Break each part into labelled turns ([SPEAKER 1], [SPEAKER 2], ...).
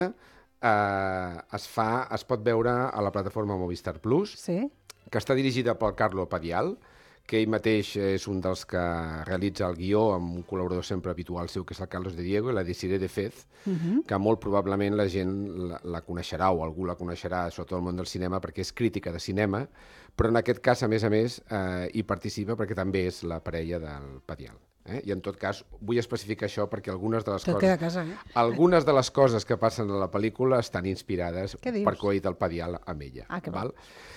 [SPEAKER 1] es pot veure a la plataforma Movistar Plus, que està dirigida pel Carlo Padial, que ell mateix és un dels que realitza el guió amb un col·laborador sempre habitual seu, que és el Carlos de Diego, i la Desiree de Fez, que molt probablement la gent la coneixerà, o algú la coneixerà, sobretot el món del cinema, perquè és crítica de cinema, però en aquest cas, a més, hi participa perquè també és la parella del Padial. I en tot cas, vull especificar això perquè algunes de les coses que passen a la pel·lícula estan inspirades per com ha dit el Padial amb ella. Val?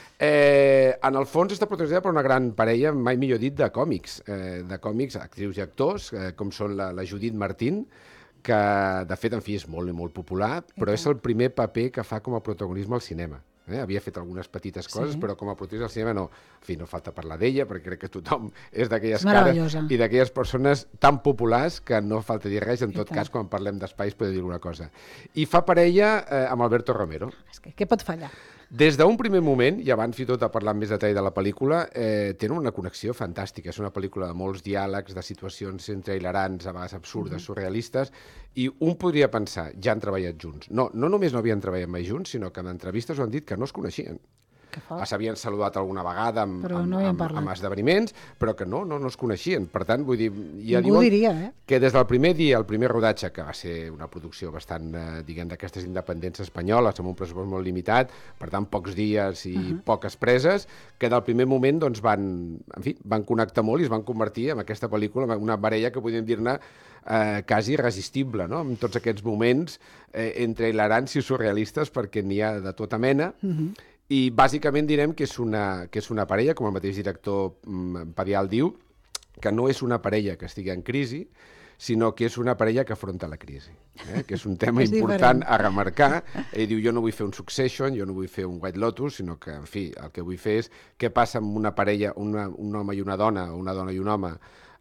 [SPEAKER 1] En el fons està protagonitzada per una gran parella, mai millor dit, de còmics, actrius i actors, com són la Judith Martín, que de fet, en fi, és molt i molt popular, però és el primer paper que fa com a protagonisme al cinema. Havia fet algunes petites coses, però com a protagonista al cinema no. En fi, no falta parlar d'ella, perquè crec que tothom és d'aquelles cares i d'aquelles persones tan populars que no falta dir res. En tot cas, quan parlem d'espais, podem dir alguna cosa. I fa parella amb Alberto Romero.
[SPEAKER 2] Què pot fallar?
[SPEAKER 1] Des d'un primer moment, i abans i tot a parlar amb més detall de la pel·lícula, tenen una connexió fantàstica. És una pel·lícula de molts diàlegs, de situacions entre hilarants, a vegades absurdes, surrealistes, i un podria pensar, ja han treballat junts. No només no havien treballat mai junts, sinó que en entrevistes ho han dit que no es coneixien. S'havien saludat alguna vegada amb esdeveniments, però que no es coneixien. Per tant, vull dir, ja diuen que des del primer dia, el primer rodatge, que va ser una producció bastant, diguem, d'aquestes independents espanyoles, amb un pressupost molt limitat, per tant, pocs dies i poques preses, que del primer moment doncs, van connectar molt i es van convertir en aquesta pel·lícula, en una parella que podríem dir-ne quasi irresistible, no? En tots aquests moments entre hilarants i surrealistes, perquè n'hi ha de tota mena. I bàsicament direm que és una parella, com el mateix director Padial diu, que no és una parella que estigui en crisi, sinó que és una parella que afronta la crisi, que és un tema important a remarcar. Ell diu, jo no vull fer un Succession, jo no vull fer un White Lotus, sinó que, en fi, el que vull fer és què passa amb una parella, un home i una dona, o una dona i un home,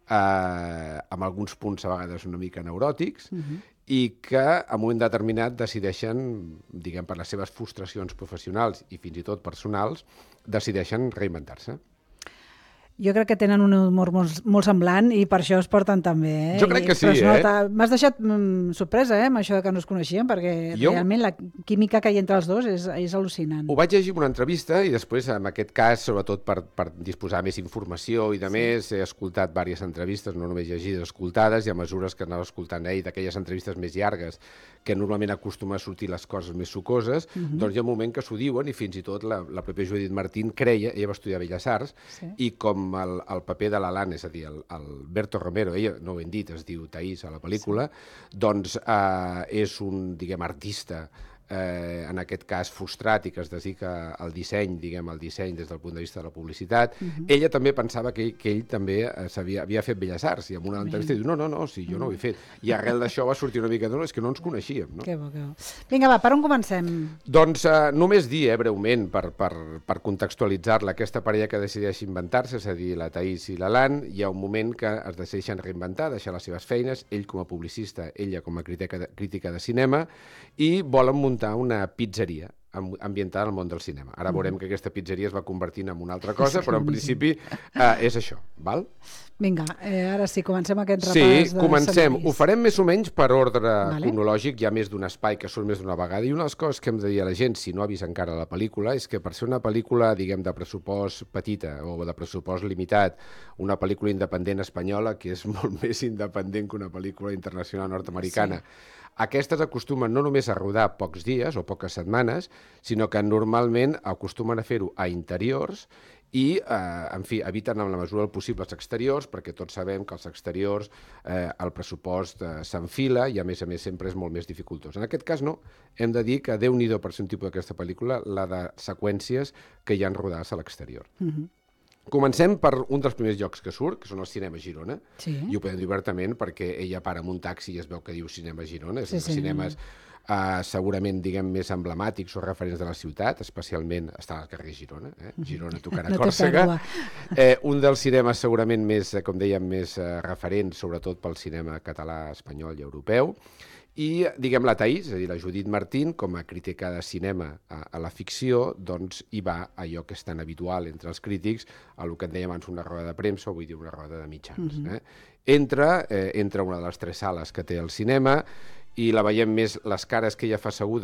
[SPEAKER 1] amb alguns punts a vegades una mica neuròtics, i que en un moment determinat decideixen, diguem, per les seves frustracions professionals i fins i tot personals, decideixen reinventar-se.
[SPEAKER 2] Jo crec que tenen un humor molt semblant i per això es porten tan bé.
[SPEAKER 1] Jo crec que sí,
[SPEAKER 2] M'has deixat sorpresa, amb això que no es coneixien, perquè realment la química que hi ha entre els dos és al·lucinant.
[SPEAKER 1] Ho vaig llegir en una entrevista i després, en aquest cas, sobretot per disposar més informació i de més, he escoltat diverses entrevistes, no només llegides, escoltades, i a mesures que anava escoltant d'aquelles entrevistes més llargues, que normalment acostuma a sortir les coses més sucoses, doncs hi ha un moment que s'ho diuen i fins i tot la pròpia Judith Martín creia, ella va estudiar Belles Arts, i com el paper de l'Alan, és a dir, Alberto Romero, ella, no ho hem dit, es diu Thaís a la pel·lícula, doncs és un, diguem, artista, en aquest cas frustrat i que es dedica al disseny, diguem, al disseny des del punt de vista de la publicitat. Ella també pensava que ell també havia fet Belles Arts, i en una entrevista diu, no, sí, jo no ho he fet. I arrel d'això va sortir una mica, no, és que no ens coneixíem.
[SPEAKER 2] Que bo, que bo. Vinga, va, per on comencem?
[SPEAKER 1] Doncs només dir, breument, per contextualitzar-la, aquesta parella que decideix inventar-se, és a dir, la Thaís i l'Alan, hi ha un moment que es decideixen reinventar, deixar les seves feines, ell com a publicista, ella com a crítica de cinema, i volen muntar una pizzeria ambientada al món del cinema. Ara veurem que aquesta pizzeria es va convertint en una altra cosa, però en principi és això, val?
[SPEAKER 2] Vinga, ara sí, comencem aquest repàs.
[SPEAKER 1] Sí, comencem. Ho farem més o menys per ordre cronològic, hi ha més d'un espai que surt més d'una vegada, i una de les coses que hem de dir a la gent, si no ha vist encara la pel·lícula, és que per ser una pel·lícula, diguem, de pressupost petita o de pressupost limitat, una pel·lícula independent espanyola, que és molt més independent que una pel·lícula internacional nord-americana, aquestes acostumen no només a rodar pocs dies o poques setmanes, sinó que normalment acostumen a fer-ho a interiors i, en fi, eviten en la mesura del possible els exteriors, perquè tots sabem que els exteriors el pressupost s'enfila i, a més sempre és molt més dificultós. En aquest cas no, hem de dir que Déu-n'hi-do per ser un tipus d'aquesta pel·lícula, la de seqüències que hi han rodades a l'exterior. Comencem per un dels primers llocs que surt, que són els Cinemes Girona, i ho podem dir obertament perquè ella para amb un taxi i es veu que diu Cinemes Girona, és dels cinemes segurament, diguem, més emblemàtics o referents de la ciutat, especialment estan al carrer Girona, Girona tocant a Còrsega, un dels cinemes segurament més, com dèiem, més referents, sobretot pel cinema català, espanyol i europeu. I, diguem, la Thaís, és a dir, la Judith Martín, com a crítica de cinema a la ficció, doncs hi va allò que és tan habitual entre els crítics, el que en dèiem abans una roda de premsa, o vull dir una roda de mitjans. Entra una de les 3 sales que té el cinema i la veiem més les cares que ella fa asseguda